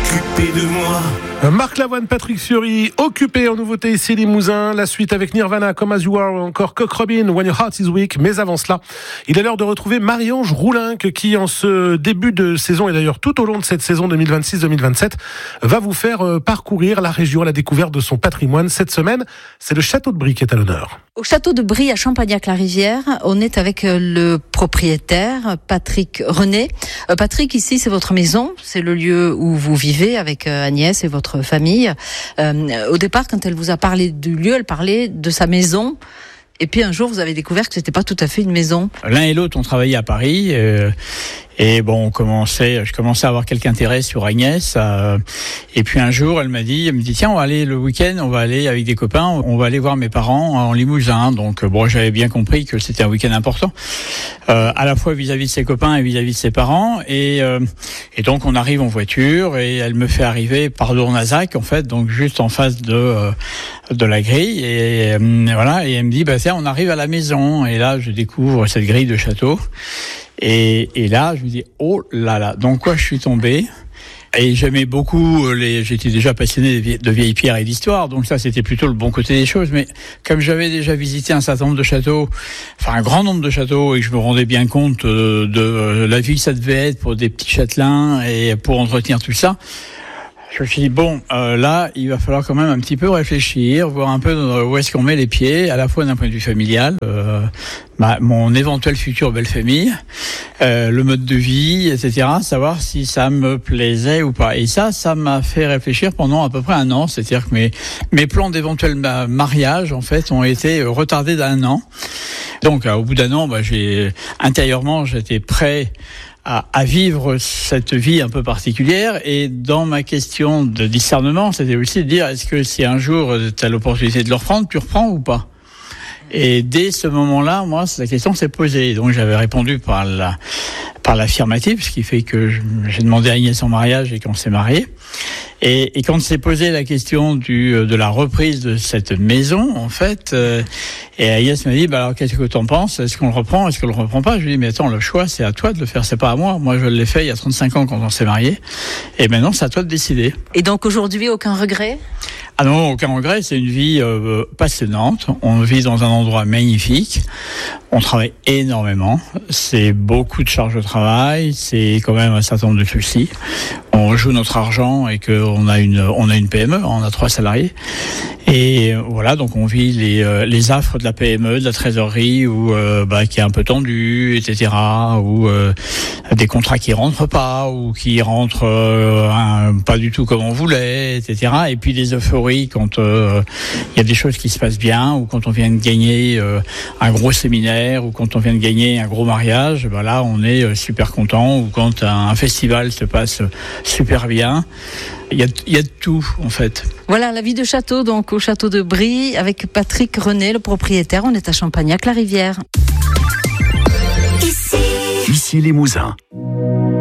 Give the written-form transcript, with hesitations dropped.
occupé de moi. Marc Lavoine, Patrick Fiori, occupé en nouveauté ici Limousin. La suite avec Nirvana, Come As You Are, ou encore Cock Robin, When Your Heart Is Weak. Mais avant cela, il est l'heure de retrouver Marie-Ange Roulinck qui, en ce début de saison et d'ailleurs tout au long de cette saison 2026-2027, va vous faire parcourir la région à la découverte de son patrimoine. Cette semaine, c'est le château de Brie qui est à l'honneur. Au château de Brie à Champagnac-la-Rivière, on est avec le propriétaire Patrick René. Patrick, ici c'est votre maison, c'est le lieu où vous vivez avec Agnès et votre famille. Au départ, quand elle vous a parlé du lieu, elle parlait de sa maison. Et puis un jour, vous avez découvert que c'était pas tout à fait une maison. L'un et l'autre, on travaillait à Paris. Et bon, je commençais à avoir quelque intérêt sur Agnès. Et puis un jour, elle me dit, tiens, on va aller le week-end, on va aller avec des copains, on va aller voir mes parents en Limousin. Donc bon, j'avais bien compris que c'était un week-end important, à la fois vis-à-vis de ses copains et vis-à-vis de ses parents. Et donc on arrive en voiture et elle me fait arriver par Dournazac, en fait, donc juste en face de la grille. Et voilà, et elle me dit, tiens, on arrive à la maison. Et là, je découvre cette grille de château. Et là, je me dis, oh là là, dans quoi je suis tombé? Et j'aimais beaucoup j'étais déjà passionné de vieilles pierres et d'histoire, donc ça c'était plutôt le bon côté des choses. Mais comme j'avais déjà visité un certain nombre de châteaux, enfin un grand nombre de châteaux, et que je me rendais bien compte de la vie que ça devait être pour des petits châtelains et pour entretenir tout ça, je me suis dit, là, il va falloir quand même un petit peu réfléchir, voir un peu où est-ce qu'on met les pieds, à la fois d'un point de vue familial, mon éventuelle future belle famille, le mode de vie, etc., savoir si ça me plaisait ou pas. Et ça m'a fait réfléchir pendant à peu près un an, c'est-à-dire que mes plans d'éventuel mariage, en fait, ont été retardés d'1 an. Donc, au bout d'1 an, intérieurement, j'étais prêt à vivre cette vie un peu particulière. Et dans ma question de discernement, c'était aussi de dire, est-ce que si un jour tu as l'opportunité de le reprendre, tu reprends ou pas? Et dès ce moment-là, moi, la question s'est posée. Donc j'avais répondu par l'affirmative, ce qui fait que j'ai demandé à Agnès en mariage et qu'on s'est mariés. Et quand s'est posée la question de la reprise de cette maison, en fait, et Agnès m'a dit, alors qu'est-ce que t'en penses? Est-ce qu'on le reprend? Est-ce qu'on le reprend pas? Je lui ai dit, mais attends, le choix, c'est à toi de le faire, c'est pas à moi. Moi, je l'ai fait il y a 35 ans quand on s'est mariés. Et maintenant, c'est à toi de décider. Et donc aujourd'hui, aucun regret? Ah non, aucun regret, c'est une vie passionnante. On vit dans un endroit magnifique. On travaille énormément. C'est beaucoup de charges de travail. C'est quand même un certain nombre de soucis. On joue notre argent et qu'on a une PME. On a 3 salariés. Et voilà, donc on vit les affres de la PME, de la trésorerie, qui est un peu tendue, etc. Ou des contrats qui rentrent pas, ou qui rentrent pas du tout comme on voulait, etc. Et puis des euphories quand il y a des choses qui se passent bien, ou quand on vient de gagner un gros séminaire, ou quand on vient de gagner un gros mariage, là on est super content, ou quand un festival se passe super bien. Il y a de tout, en fait. Voilà, la vie de château, donc au château de Brie, avec Patrick René, le propriétaire. On est à Champagnac-la-Rivière. Ici Limousin.